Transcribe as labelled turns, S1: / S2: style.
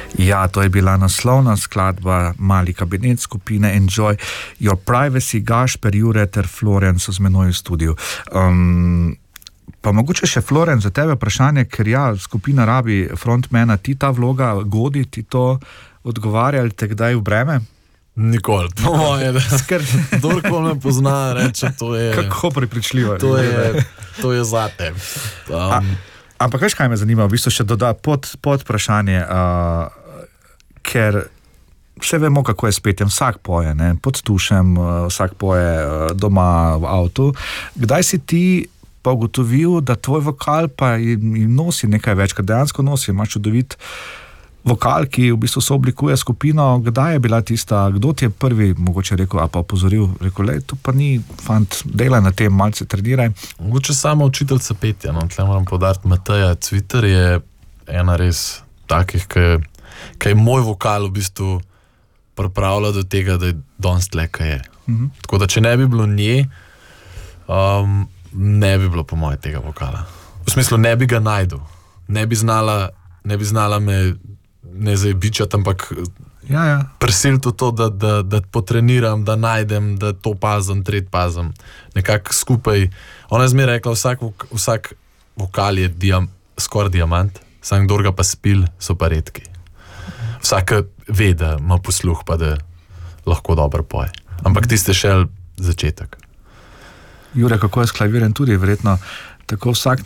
S1: Ja, to je bila naslovna skladba Mali kabinet skupine Enjoy Your Privacy, Gašper, Jure ter Florian so z menoj v studiu. Pa mogoče še Florian, za tebe vprašanje, ker ja, skupina rabi frontmana, ti ta vloga godi, ti to odgovarja ali te kdaj v breme?
S2: Nikoli, po moje, kdorkoli me pozna, reče, to je...
S1: Kako prepričljivo.
S2: To je zate.
S1: Ampak veš, kaj me zanima, v bistvu še doda pod vprašanje, ker vse vemo, kako je s petjem, vsak poje, ne? Pod tušem, vsak poje doma v avtu. Kdaj si ti pa ugotovil, da tvoj vokal pa jim nosi nekaj več, ker dejansko nosi, imaš čudovit vokal, ki v bistvu sooblikuje skupino. Kdaj je bila tista, kdo ti je prvi mogoče rekel, a pa opozoril, rekel, lej, to pa ni, fant, delaj na tem, malce treniraj.
S2: Mogoče sama učiteljca petja, no, tle moram poudariti, Mateja Cviter je ena res takih, ki je moj vokal v bistvu pripravila do tega, da je danes tle, kaj je. Tako da, če ne bi bilo nje, ne bi bilo po moje tega vokala. V smislu, ne bi ga najdel. Ne bi znala me ne zajebičati, ampak prisiliti v to, da potreniram, da najdem, da to pazim, tret pazim. Nekako skupaj. Ona je zmeraj rekla, vsak vokal je skoraj diamant, sam kdor ga pa spil, so pa redki. Vsaka ve, da ima posluh, pa da lahko dobro poje. Ampak tiste še začetek.
S1: Jure, kako je s klavirjem tudi, verjetno tako vsak